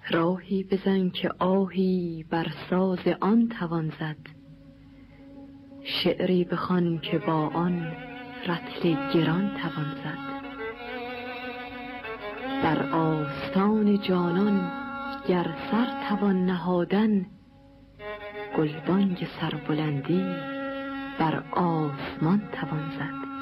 راهی بزن که آهی بر ساز آن توان زد، شعری بخوان که با آن رطل گران توان زد. در آستان جانان گر سر توان نهادن، گلبانگ سربلندی بر آسمان توان زد.